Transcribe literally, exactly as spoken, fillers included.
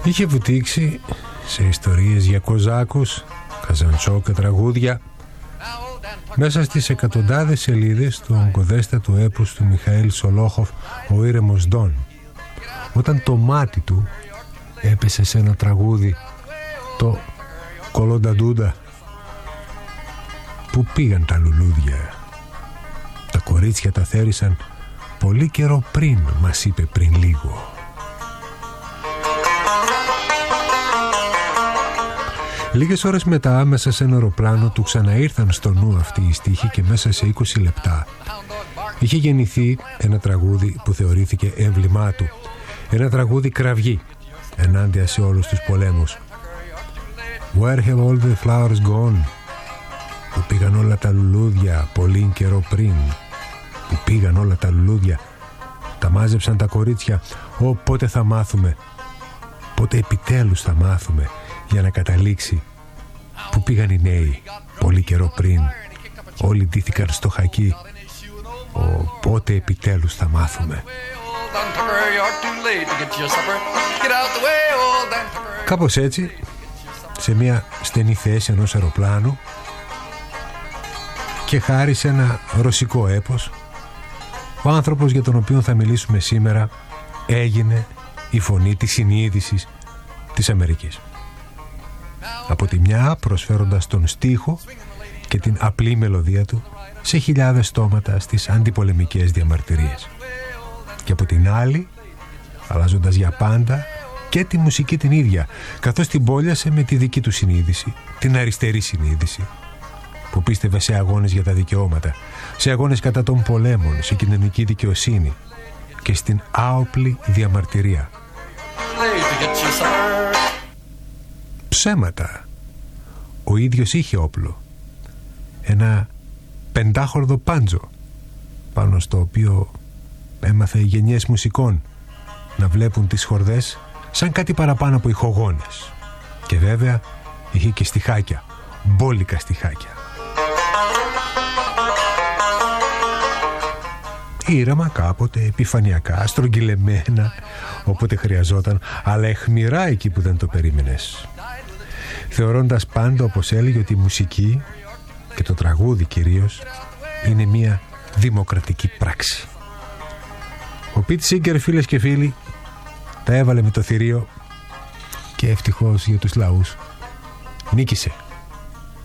Είχε βουτήξει σε ιστορίες για κοζάκους, καζαντσόκα τραγούδια, μέσα στις εκατοντάδες σελίδες του ογκοδέστατου έπους του Μιχαήλ Σολόχοφ «Ο ήρεμος Ντόν», όταν το μάτι του έπεσε σε ένα τραγούδι, το «Κολονταντούντα». Πού πήγαν τα λουλούδια? Τα κορίτσια τα θέρισαν πολύ καιρό πριν, μας είπε πριν λίγο. Λίγες ώρες μετά, μέσα σε ένα αεροπλάνο, του ξαναήρθαν στο νου αυτοί οι στίχοι και μέσα σε είκοσι λεπτά είχε γεννηθεί ένα τραγούδι που θεωρήθηκε έμβλημά του. Ένα τραγούδι κραυγή ενάντια σε όλους τους πολέμους. Where have all the flowers gone? Που πήγαν όλα τα λουλούδια πολύ καιρό πριν. Που πήγαν όλα τα λουλούδια. Τα μάζεψαν τα κορίτσια. Ω, πότε θα μάθουμε? Πότε επιτέλους θα μάθουμε? Για να καταλήξει. Που πήγαν οι νέοι πολύ καιρό πριν. Όλοι ντύθηκαν στο χακί. Ω, πότε επιτέλους θα μάθουμε? Κάπως έτσι, σε μια στενή θέση ενός αεροπλάνου και χάρη σε ένα ρωσικό έπος, ο άνθρωπος για τον οποίο θα μιλήσουμε σήμερα έγινε η φωνή της συνείδησης της Αμερικής. Από τη μια προσφέροντας τον στίχο και την απλή μελωδία του σε χιλιάδες στόματα στις αντιπολεμικές διαμαρτυρίες, και από την άλλη αλλάζοντας για πάντα και τη μουσική την ίδια, καθώς την πόλιασε με τη δική του συνείδηση, την αριστερή συνείδηση, που πίστευε σε αγώνες για τα δικαιώματα, σε αγώνες κατά των πολέμων, σε κοινωνική δικαιοσύνη και στην άοπλη διαμαρτυρία. Ψέματα. Ο ίδιος είχε όπλο, ένα πεντάχορδο πάντζο, πάνω στο οποίο έμαθε οι γενιές μουσικών να βλέπουν τις χορδές σαν κάτι παραπάνω από ηχογόνες. Και βέβαια είχε και στιχάκια, μπόλικα στιχάκια. Ήρεμα κάποτε, επιφανειακά, στρογγυλεμένα όποτε χρειαζόταν, αλλά αιχμηρά εκεί που δεν το περίμενες. Θεωρώντας πάντα, όπως έλεγε, ότι η μουσική και το τραγούδι κυρίως είναι μια δημοκρατική πράξη. Ο Πιτ Σίγκερ, φίλες και φίλοι, τα έβαλε με το θηρίο και ευτυχώς για τους λαούς νίκησε.